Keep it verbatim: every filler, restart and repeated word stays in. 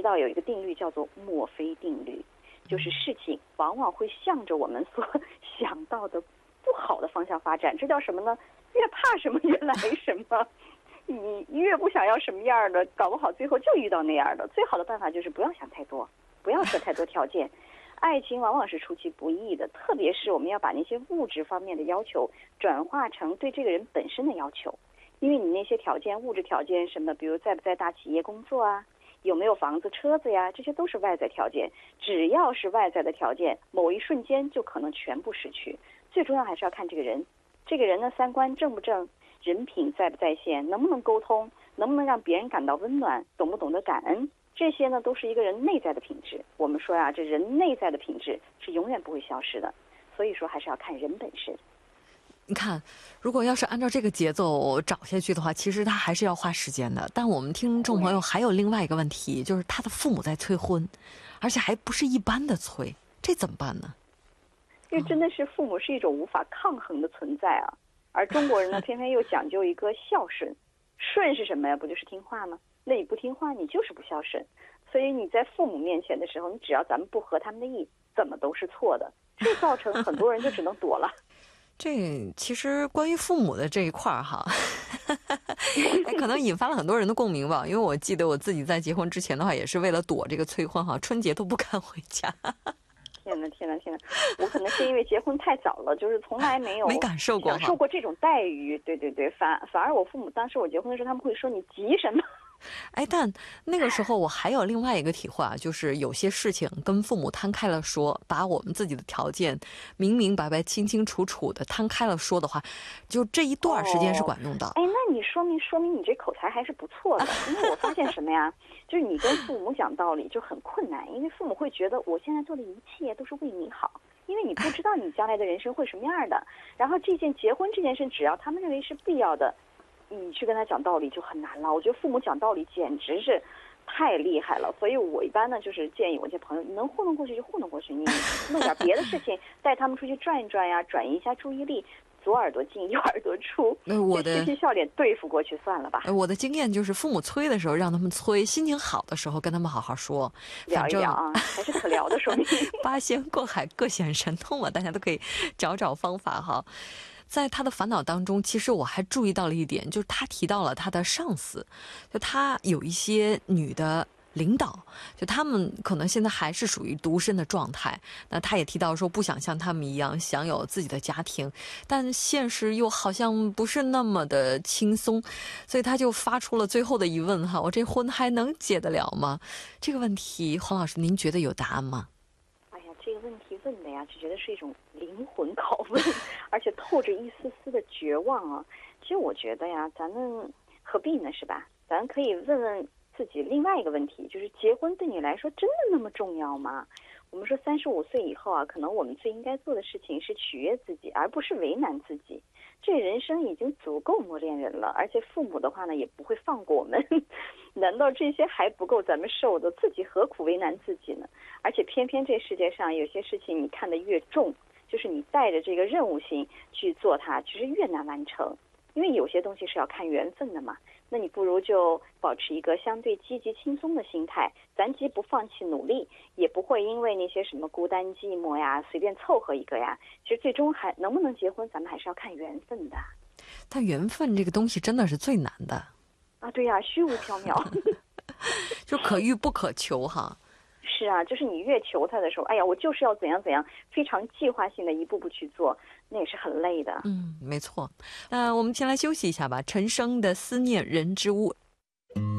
知道有一个定律叫做墨菲定律，就是事情往往会向着我们所想到的不好的方向发展。这叫什么呢？越怕什么越来什么。你越不想要什么样的，搞不好最后就遇到那样的。最好的办法就是不要想太多，不要设太多条件。爱情往往是出其不意的，特别是我们要把那些物质方面的要求转化成对这个人本身的要求。因为你那些条件，物质条件什么的，比如在不在大企业工作啊，有没有房子车子呀，这些都是外在条件。只要是外在的条件，某一瞬间就可能全部失去。最重要还是要看这个人，这个人的三观正不正，人品在不在线，能不能沟通，能不能让别人感到温暖，懂不懂得感恩，这些呢都是一个人内在的品质。我们说呀，这人内在的品质是永远不会消失的，所以说还是要看人本身。 你看，如果要是按照这个节奏找下去的话，其实他还是要花时间的。但我们听众朋友还有另外一个问题，就是他的父母在催婚，而且还不是一般的催，这怎么办呢？ 因为真的是父母是一种无法抗衡的存在啊。而中国人呢，偏偏又讲究一个孝顺，顺是什么呀？不就是听话吗？那你不听话，你就是不孝顺。所以你在父母面前的时候，你只要咱们不合他们的意，怎么都是错的。这造成很多人就只能躲了。 这其实关于父母的这一块儿哈，可能引发了很多人的共鸣吧。因为我记得我自己在结婚之前的话，也是为了躲这个催婚哈，春节都不敢回家。 天哪天哪天哪！我可能是因为结婚太早了，就是从来没有没感受过享受过这种待遇。对对对，反反而我父母当时我结婚的时候，他们会说你急什么？ 哎，但那个时候我还有另外一个体会啊，就是有些事情跟父母摊开了说，把我们自己的条件明明白白、清清楚楚的摊开了说的话，就这一段时间是管用的。 哦、哎，那你说明说明你这口才还是不错的，因为我发现什么呀？就是你跟父母讲道理就很困难，因为父母会觉得我现在做的一切都是为你好，因为你不知道你将来的人生会什么样的。然后这件结婚这件事，只要他们认为是必要的，你去跟他讲道理就很难了。我觉得父母讲道理简直是太厉害了，所以我一般呢就是建议我这朋友，你能糊弄过去就糊弄过去，你弄点别的事情带他们出去转一转呀，转移一下注意力。左耳朵进右耳朵出， 我的嬉皮笑脸对付过去算了吧。 我的经验就是父母催的时候让他们催，心情好的时候跟他们好好说， 聊一聊啊，还是可聊的说明。 八仙过海各显神通嘛，大家都可以找找方法哈。在他的烦恼当中，其实我还注意到了一点，就是他提到了他的上司，就他有一些女的领导，就他们可能现在还是属于独身的状态。那他也提到说不想像他们一样享有自己的家庭，但现实又好像不是那么的轻松，所以他就发出了最后的疑问哈：我这婚还能结得了吗？这个问题，黄老师您觉得有答案吗？ 哎呀，这个问题问的呀，就觉得是一种灵魂拷问，而且透着一丝丝的绝望啊。其实我觉得呀，咱们何必呢，是吧？咱可以问问自己另外一个问题，就是结婚对你来说真的那么重要吗？我们说三十五岁以后啊，可能我们最应该做的事情是取悦自己，而不是为难自己。这人生已经足够磨练人了，而且父母的话呢也不会放过我们。难道这些还不够咱们受的？自己何苦为难自己呢？而且偏偏这世界上有些事情你看得越重，就是你带着这个任务心去做它，其实越难完成。因为有些东西是要看缘分的嘛，那你不如就保持一个相对积极轻松的心态，咱既不放弃努力，也不会因为那些什么孤单寂寞呀随便凑合一个呀。其实最终还能不能结婚，咱们还是要看缘分的。 但缘分这个东西真的是最难的啊，对呀，虚无缥缈， 就可遇不可求哈。 是啊，就是你越求他的时候，哎呀，我就是要怎样怎样，非常计划性的一步步去做，那也是很累的。 嗯，没错。那我们先来休息一下吧。陈升的《思念人之物》。